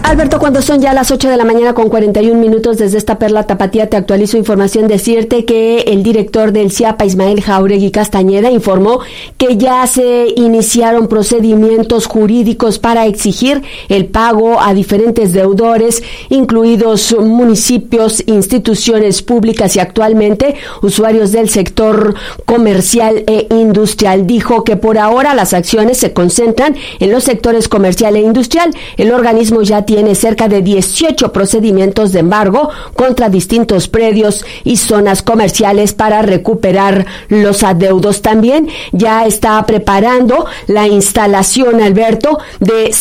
Alberto, cuando son ya las 8 de la mañana con 41 minutos, desde esta perla tapatía te actualizo información. Decirte que el director del CIAPA, Ismael Jáuregui Castañeda, informó que ya se iniciaron procedimientos jurídicos para exigir el pago a diferentes deudores, incluidos municipios, instituciones públicas y actualmente usuarios del sector comercial e industrial. Dijo que por ahora las acciones se concentran en los sectores comercial e industrial. El organismo ya tiene cerca de 18 procedimientos de embargo contra distintos predios y zonas comerciales para recuperar los adeudos. También ya está preparando la instalación, Alberto, de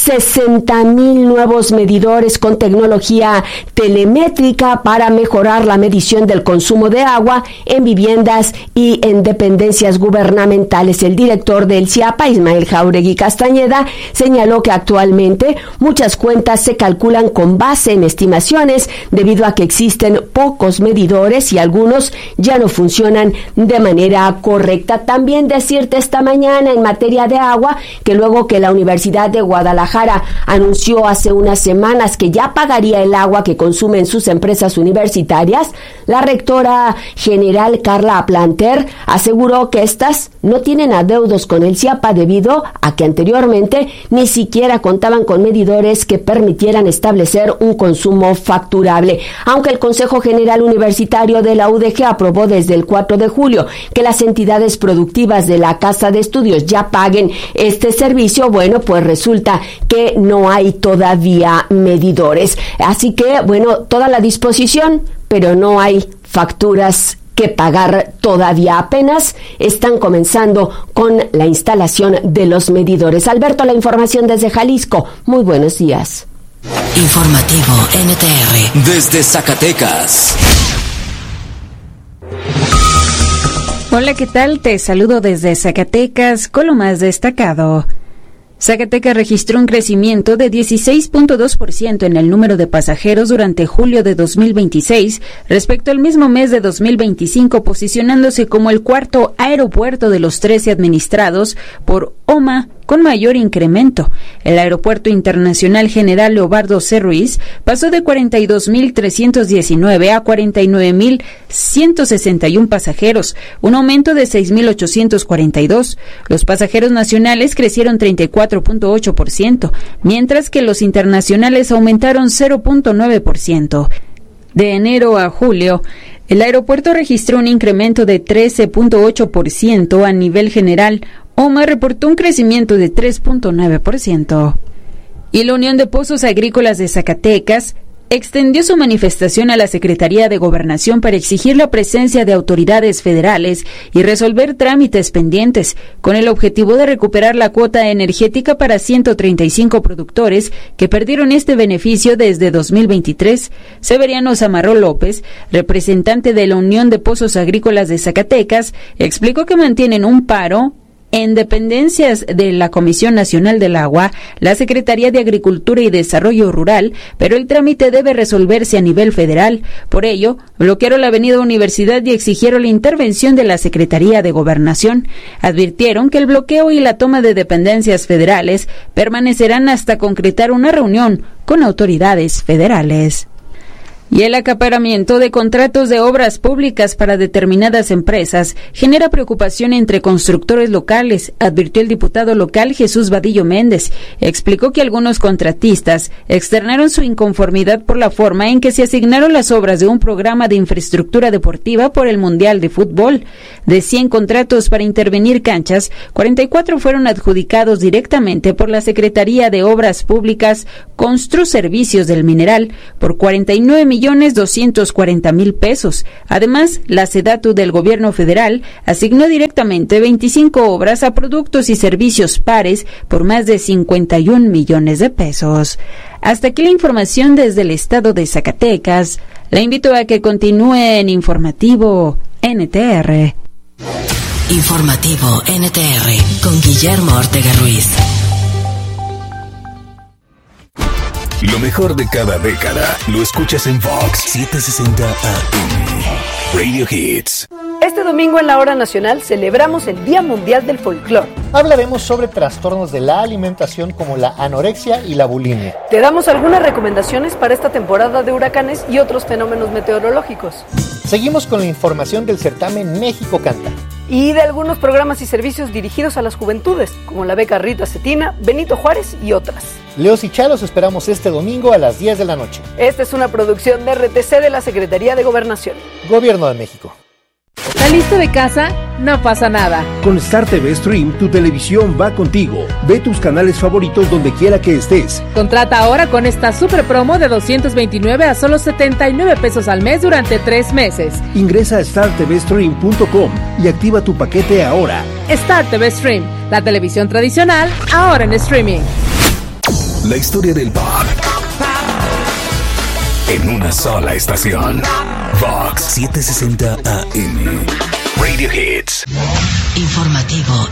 60,000 nuevos medidores con tecnología telemétrica para mejorar la medición del consumo de agua en viviendas y en dependencias gubernamentales. El director del CIAPA, Ismael Jáuregui Castañeda, señaló que actualmente muchas cuentas se calculan con base en estimaciones debido a que existen pocos medidores y algunos ya no funcionan de manera correcta. También decirte esta mañana en materia de agua que luego que la Universidad de Guadalajara anunció hace unas semanas que ya pagaría el agua que consumen sus empresas universitarias, la rectora general Carla Planter aseguró que estas no tienen adeudos con el CIAPA debido a que anteriormente ni siquiera contaban con medidores que permitieran establecer un consumo facturable. Aunque el Consejo General Universitario de la UDG aprobó desde el 4 de julio que las entidades productivas de la Casa de Estudios ya paguen este servicio, bueno, pues resulta que no hay todavía medidores. Así que, bueno, toda la disposición, pero no hay facturas que pagar todavía. Apenas están comenzando con la instalación de los medidores. Alberto, la información desde Jalisco. Muy buenos días. Informativo NTR desde Zacatecas. Hola, ¿qué tal? Te saludo desde Zacatecas con lo más destacado. Zacatecas registró un crecimiento de 16.2% en el número de pasajeros durante julio de 2026 respecto al mismo mes de 2025, posicionándose como el cuarto aeropuerto de los 13 administrados por OMA con mayor incremento. El Aeropuerto Internacional General Leobardo C. Ruiz pasó de 42.319 a 49.161 pasajeros, un aumento de 6.842. Los pasajeros nacionales crecieron 34.8%, mientras que los internacionales aumentaron 0.9%. De enero a julio, el aeropuerto registró un incremento de 13.8% a nivel general. OMA reportó un crecimiento de 3.9%. Y la Unión de Pozos Agrícolas de Zacatecas extendió su manifestación a la Secretaría de Gobernación para exigir la presencia de autoridades federales y resolver trámites pendientes, con el objetivo de recuperar la cuota energética para 135 productores que perdieron este beneficio desde 2023. Severiano Zamarró López, representante de la Unión de Pozos Agrícolas de Zacatecas, explicó que mantienen un paro en dependencias de la Comisión Nacional del Agua, la Secretaría de Agricultura y Desarrollo Rural, pero el trámite debe resolverse a nivel federal. Por ello, bloquearon la avenida Universidad y exigieron la intervención de la Secretaría de Gobernación. Advirtieron que el bloqueo y la toma de dependencias federales permanecerán hasta concretar una reunión con autoridades federales. Y el acaparamiento de contratos de obras públicas para determinadas empresas genera preocupación entre constructores locales, advirtió el diputado local Jesús Vadillo Méndez. Explicó que algunos contratistas externaron su inconformidad por la forma en que se asignaron las obras de un programa de infraestructura deportiva por el Mundial de Fútbol. De 100 contratos para intervenir canchas, 44 fueron adjudicados directamente por la Secretaría de Obras Públicas Construservicios del Mineral por 49.240.000 pesos. Además, la SEDATU del gobierno federal asignó directamente 25 obras a productos y servicios pares por más de 51 millones de pesos. Hasta aquí la información desde el estado de Zacatecas. La invito a que continúe en Informativo NTR. Informativo NTR con Guillermo Ortega Ruiz. Lo mejor de cada década lo escuchas en Vox 760 AM. Radio Hits. Este domingo en la Hora Nacional celebramos el Día Mundial del Folclore. Hablaremos sobre trastornos de la alimentación como la anorexia y la bulimia. Te damos algunas recomendaciones para esta temporada de huracanes y otros fenómenos meteorológicos. Seguimos con la información del certamen México Canta. Y de algunos programas y servicios dirigidos a las juventudes, como la beca Rita Cetina, Benito Juárez y otras. Leos y Chalos esperamos este domingo a las 10 de la noche. Esta es una producción de RTC de la Secretaría de Gobernación. Gobierno de México. ¿Saliste de casa? No pasa nada. Con Star TV Stream, tu televisión va contigo. Ve tus canales favoritos donde quiera que estés. Contrata ahora con esta super promo de 229 a solo 79 pesos al mes durante 3 meses. Ingresa a startvstream.com y activa tu paquete ahora. Star TV Stream, la televisión tradicional, ahora en streaming. La historia del pop en una sola estación. Vox 760 AM. Radio Hits. Informativo